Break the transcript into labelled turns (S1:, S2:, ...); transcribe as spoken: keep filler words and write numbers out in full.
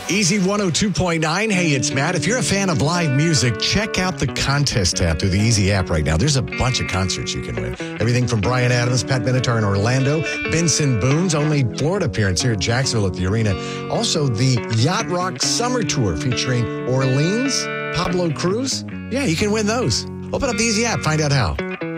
S1: Easy one oh two point nine. Hey, it's Matt. If you're a fan of live music, check out the contest tab through the Easy app right now. There's a bunch of concerts you can win. Everything from Bryan Adams, Pat Benatar in Orlando, Benson Boone's only Florida appearance here at Jacksonville at the Arena. Also, the Yacht Rock Summer Tour featuring Orleans, Pablo Cruz. Yeah, you can win those. Open up the Easy app. Find out how.